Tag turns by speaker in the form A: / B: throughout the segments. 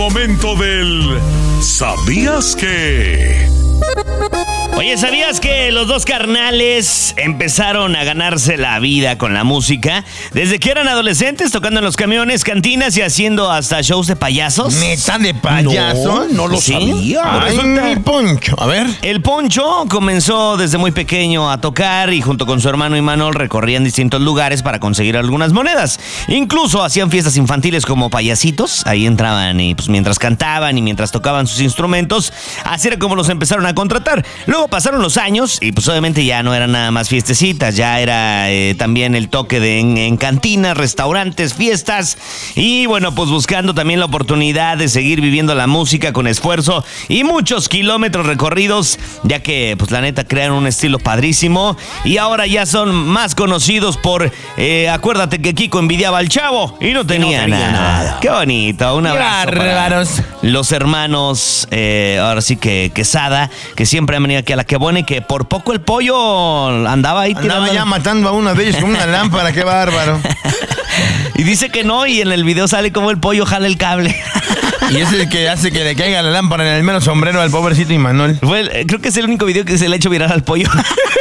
A: Momento del ¿sabías qué?
B: Oye, ¿sabías que los dos carnales empezaron a ganarse la vida con la música desde que eran adolescentes, tocando en los camiones, cantinas y haciendo hasta shows de payasos?
C: ¿Neta de payaso?
D: No lo
B: ¿Sí?
D: sabía.
C: Ay, mi Poncho. A ver.
B: El Poncho comenzó desde muy pequeño a tocar y junto con su hermano Imanol recorrían distintos lugares para conseguir algunas monedas. Incluso hacían fiestas infantiles como payasitos. Ahí entraban y pues mientras cantaban y mientras tocaban sus instrumentos, así era como los empezaron a contratar. Luego pasaron los años y pues obviamente ya no eran nada más fiestecitas, ya era también el toque en cantinas, restaurantes, fiestas y bueno, pues buscando también la oportunidad de seguir viviendo la música con esfuerzo y muchos kilómetros recorridos, ya que pues la neta crearon un estilo padrísimo y ahora ya son más conocidos por, acuérdate que Kiko envidiaba al Chavo y no tenía nada. Qué bonito, un abrazo para los hermanos, ahora sí que Quesada, que siempre han venido aquí a La Quebuena y que por poco el pollo andaba ahí tirando.
C: Andaba ya matando a uno de ellos con una lámpara, qué bárbaro.
B: Y dice que no, y en el video sale como el pollo jala el cable.
C: Y es el que hace que le caiga la lámpara en el mero sombrero al pobrecito Imanol.
B: Creo que es el único video que se le ha hecho viral al pollo.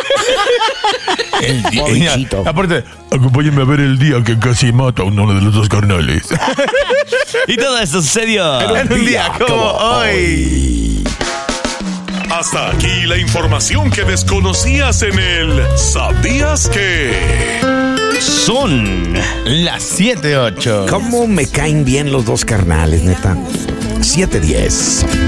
D: Pobrecito.
C: Aparte, acompáñenme a ver el día que casi mata a uno de los dos carnales.
B: Y todo esto sucedió
C: En un día como hoy.
A: Hasta aquí la información que desconocías en el ¿sabías qué?
B: Son
C: Las 7:08.
D: ¿Cómo me caen bien los dos carnales, neta? 7:10.